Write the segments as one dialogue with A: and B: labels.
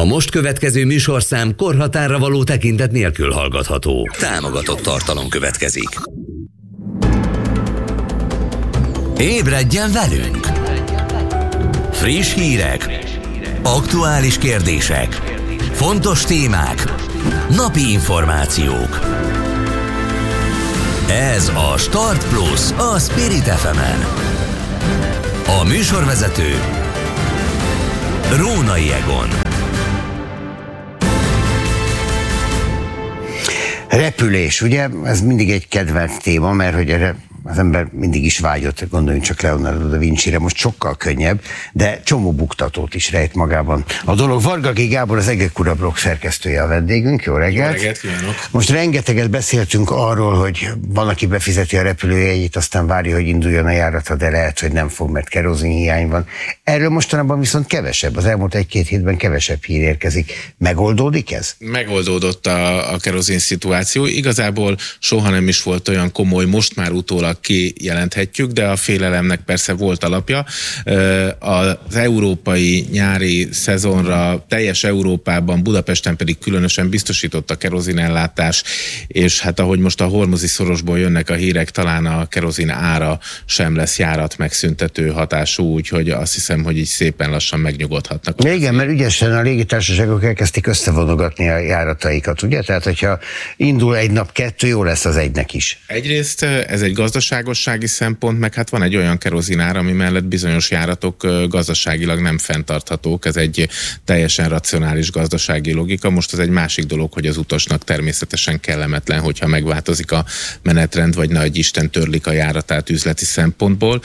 A: A most következő műsorszám korhatárra való tekintet nélkül hallgatható. Támogatott tartalom következik. Ébredjen velünk! Friss hírek, aktuális kérdések, fontos témák, napi információk. Ez a Start Plus a Spirit FM-en. A műsorvezető Rónai Egon.
B: Repülés, ugye? Ez mindig egy kedvenc téma, mert hogy az ember mindig is vágyott, gondoljunk csak Leonardo da Vinci-re, most sokkal könnyebb, de csomó buktatót is rejt magában. A dolog Varga G. Gábor, az Egekura blog szerkesztője a vendégünk. Jó reggelt!
C: Jó reggelt kívánok!
B: Most rengeteget beszéltünk arról, hogy van, aki befizeti a repülőjegyét, aztán várja, hogy induljon a járata, de lehet, hogy nem fog, mert kerozinhiány van. Erről mostanában viszont kevesebb, az elmúlt egy-két hétben kevesebb hír érkezik. Megoldódik ez?
C: Megoldódott a kerozin szituáció. Igazából soha nem is volt olyan komoly, most már utólag kijelenthetjük, de a félelemnek persze volt alapja. Az európai nyári szezonra teljes Európában, Budapesten pedig különösen biztosított a kerozinellátás, és hát ahogy most a hormuzi szorosból jönnek a hírek, talán a kerozin ára sem lesz járat megszüntető hatású, úgyhogy azt hiszem, hogy így szépen lassan megnyugodhatnak.
B: Igen, mert ügyesen a légitársaságok elkezdték összevonogatni a járataikat, ugye? Tehát, hogyha indul egy nap kettő, jó lesz az egynek is.
C: Egyrészt ez egy gazdaságossági szempont, meg hát van egy olyan kerozinár, ami mellett bizonyos járatok gazdaságilag nem fenntarthatók. Ez egy teljesen racionális gazdasági logika. Most az egy másik dolog, hogy az utasnak természetesen kellemetlen, hogyha megváltozik a menetrend, vagy nagy Isten törlik a járatát üzleti szempontból.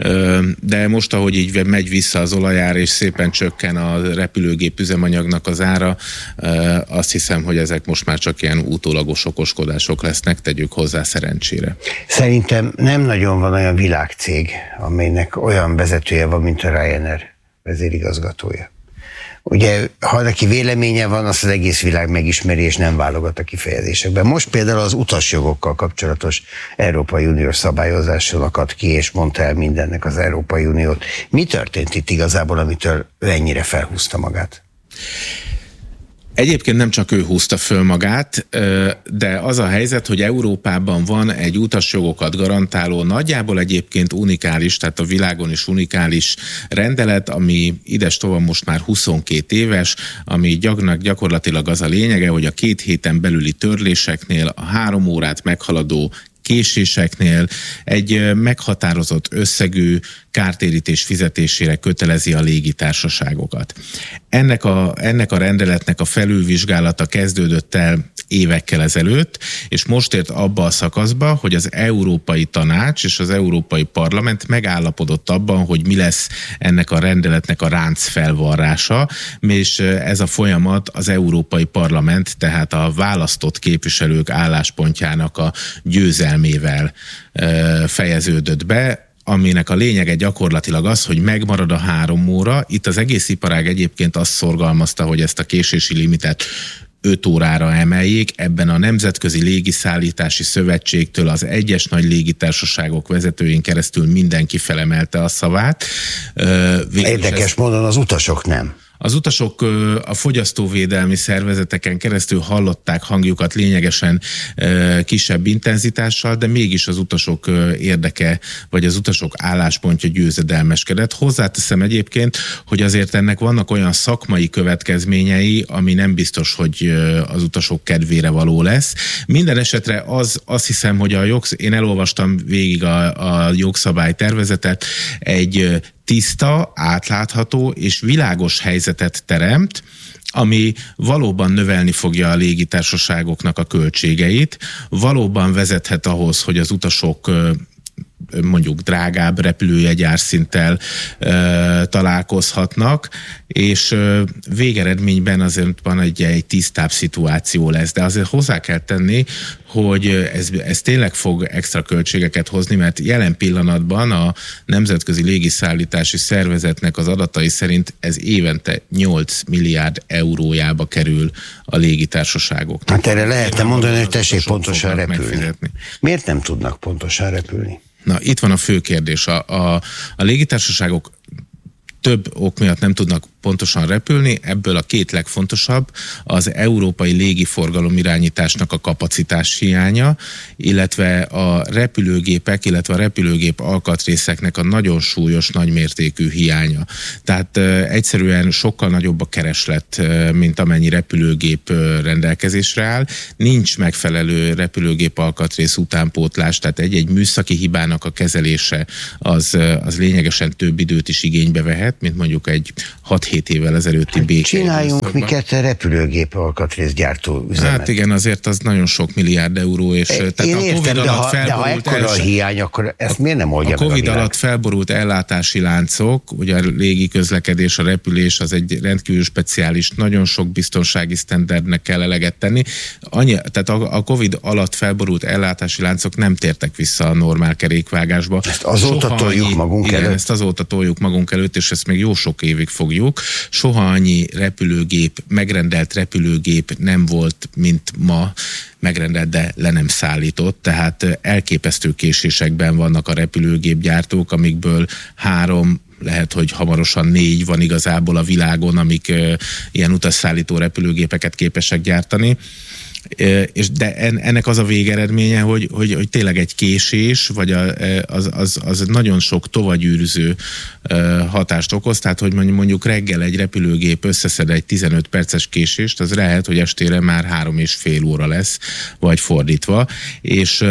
C: De most, ahogy így megy vissza az olajár, és szépen csökken a repülőgép üzemanyagnak az ára, azt hiszem, hogy ezek most már csak ilyen utólagos okoskodások lesznek, tegyük hozzá szerencsére.
B: Szerintem nem nagyon van olyan világcég, amelynek olyan vezetője van, mint a Ryanair vezérigazgatója. Ugye, ha neki véleménye van, azt az egész világ megismeri, és nem válogat a kifejezésekben. Most például az utasjogokkal kapcsolatos Európai Uniós szabályozással akadt ki, és mondta el mindennek az Európai Uniót. Mi történt itt igazából, amitől ő ennyire felhúzta magát?
C: Egyébként nem csak ő húzta föl magát, de az a helyzet, hogy Európában van egy utasjogokat garantáló, nagyjából egyébként unikális, tehát a világon is unikális rendelet, ami idestova most már 22 éves, ami gyakorlatilag az a lényege, hogy a 2 héten belüli törléseknél, a 3 órát meghaladó késéseknél egy meghatározott összegű kártérítés fizetésére kötelezi a légitársaságokat. Ennek a rendeletnek a felülvizsgálata kezdődött el évekkel ezelőtt, és most ért abba a szakaszba, hogy az Európai Tanács és az Európai Parlament megállapodott abban, hogy mi lesz ennek a rendeletnek a ráncfelvarrása, és ez a folyamat az Európai Parlament, tehát a választott képviselők álláspontjának a győzelmével fejeződött be, aminek a lényege gyakorlatilag az, hogy megmarad a 3 óra. Itt az egész iparág egyébként azt szorgalmazta, hogy ezt a késési limitet 5 órára emeljék. Ebben a Nemzetközi Légiszállítási Szövetségtől az egyes nagy légitársaságok vezetőin keresztül mindenki felemelte a szavát.
B: Érdekes módon az utasok nem.
C: Az utasok a fogyasztóvédelmi szervezeteken keresztül hallották hangjukat lényegesen kisebb intenzitással, de mégis az utasok érdeke, vagy az utasok álláspontja győzedelmeskedett. Hozzáteszem egyébként, hogy azért ennek vannak olyan szakmai következményei, ami nem biztos, hogy az utasok kedvére való lesz. Minden esetre azt hiszem, hogy én elolvastam végig a jogszabálytervezetet, egy tiszta, átlátható és világos helyzetet teremt, ami valóban növelni fogja a légitársaságoknak a költségeit, valóban vezethet ahhoz, hogy az utasok mondjuk drágább repülőjegyárszinttel találkozhatnak, és végeredményben azért van egy tisztább szituáció lesz. De azért hozzá kell tenni, hogy ez tényleg fog extra költségeket hozni, mert jelen pillanatban a Nemzetközi Légiszállítási Szervezetnek az adatai szerint ez évente 8 milliárd eurójába kerül a légitársaságoknak.
B: Hát erre lehetne mondani, hogy tessék pontosan repülni. Miért nem tudnak pontosan repülni?
C: Na, itt van a fő kérdés. A légitársaságok több ok miatt nem tudnak pontosan repülni, ebből a két legfontosabb az európai légiforgalom irányításnak a kapacitás hiánya, illetve a repülőgépek, illetve a repülőgép alkatrészeknek a nagyon súlyos, nagymértékű hiánya. Tehát egyszerűen sokkal nagyobb a kereslet, mint amennyi repülőgép rendelkezésre áll. Nincs megfelelő repülőgép alkatrész utánpótlás, tehát egy műszaki hibának a kezelése az lényegesen több időt is igénybe vehet, mint mondjuk egy 6-7 évvel ezelőtti béke.
B: Csináljunk miket repülőgép alkatrészgyártó üzemet.
C: Hát igen, azért az nagyon sok milliárd euró, és
B: tehát a Covid alatt felborult a hiány, akkor ezt miért nem oldja meg a
C: Covid alatt felborult ellátási láncok, ugye a légi közlekedés, a repülés az egy rendkívül speciális, nagyon sok biztonsági sztenderdnek kell eleget tenni. Tehát a Covid alatt felborult ellátási láncok nem tértek vissza a normál kerékvágásba.
B: Ezt azóta toljuk magunk előtt.
C: Ezt azóta toljuk magunk előtt, és ezt még jó sok évig fogjuk. Soha annyi repülőgép, megrendelt repülőgép nem volt, mint ma megrendelt, de le nem szállított, tehát elképesztő késésekben vannak a repülőgépgyártók, amikből 3, lehet, hogy hamarosan 4 van igazából a világon, amik ilyen utasszállító repülőgépeket képesek gyártani. De ennek az a végeredménye, hogy tényleg egy késés, vagy az nagyon sok tovagyűrűző hatást okoz, tehát hogy mondjuk reggel egy repülőgép összeszed egy 15 perces késést, az lehet, hogy estére már 3,5 óra lesz, vagy fordítva, és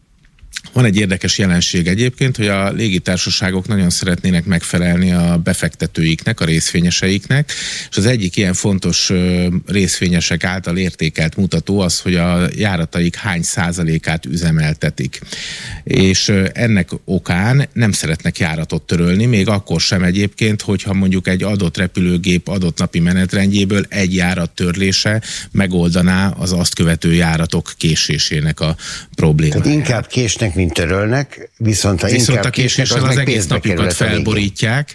C: van egy érdekes jelenség egyébként, hogy a légitársaságok nagyon szeretnének megfelelni a befektetőiknek, a részvényeseiknek, és az egyik ilyen fontos részvényesek által értékelt mutató az, hogy a járataik hány százalékát üzemeltetik. És ennek okán nem szeretnek járatot törölni, még akkor sem egyébként, hogyha mondjuk egy adott repülőgép adott napi menetrendjéből egy járat törlése megoldaná az azt követő járatok késésének a problémáját.
B: Tehát inkább késnek, mint törölnek, viszont
C: a késéssel az egész napukat felborítják,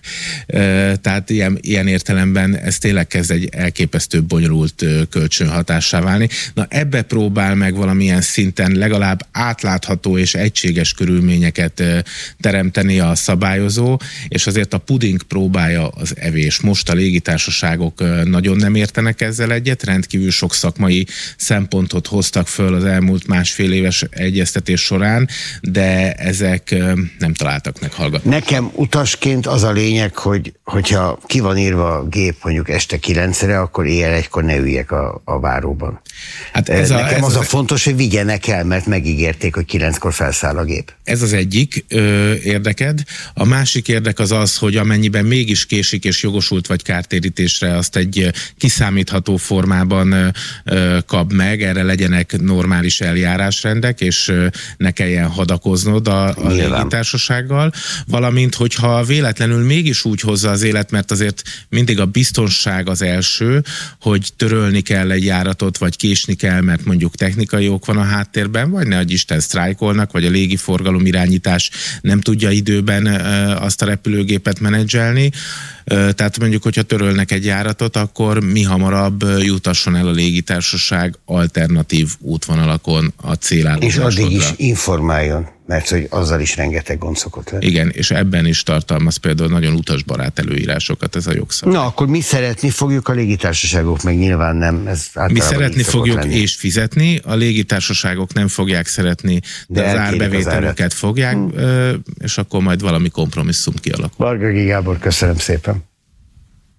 C: tehát ilyen értelemben ez tényleg kezd egy elképesztő bonyolult kölcsönhatássá válni. Na ebbe próbál meg valamilyen szinten legalább átlátható és egységes körülményeket teremteni a szabályozó, és azért a puding próbája az evés. Most a légitársaságok nagyon nem értenek ezzel egyet, rendkívül sok szakmai szempontot hoztak föl az elmúlt másfél éves egyeztetés során, de ezek nem találtak meg hallgatni.
B: Nekem utasként az a lényeg, hogyha ki van írva a gép mondjuk este 9-re, akkor éjjel 1-kor ne üljek a váróban. Hát nekem az a fontos, hogy vigyenek el, mert megígérték, hogy 9-kor felszáll a gép.
C: Ez az egyik érdeked. A másik érdek az, hogy amennyiben mégis késik és jogosult vagy kártérítésre, azt egy kiszámítható formában kap meg, erre legyenek normális eljárásrendek, és ne kelljen hadakoznod a légitársasággal, valamint, hogyha véletlenül mégis úgy hozza az élet, mert azért mindig a biztonság az első, hogy törölni kell egy járatot, vagy késni kell, mert mondjuk technikai ok van a háttérben, vagy ne adj Isten sztrájkolnak, vagy a légiforgalom irányítás nem tudja időben azt a repülőgépet menedzselni. Tehát mondjuk, hogyha törölnek egy járatot, akkor mi hamarabb jutasson el a légitársaság alternatív útvonalakon a célállomásodra.
B: És addig is informáljon, mert hogy azzal is rengeteg gond szokott lenni.
C: Igen, és ebben is tartalmaz például nagyon utasbarát előírásokat ez a jogszabály.
B: Na, akkor mi szeretni fogjuk, a légitársaságok meg nyilván nem. Ez
C: mi szeretni fogjuk lenni. És fizetni, a légitársaságok nem fogják szeretni, de az árbevételeket fogják, és akkor majd valami kompromisszum kialakul.
B: Varga Gábor, köszönöm szépen.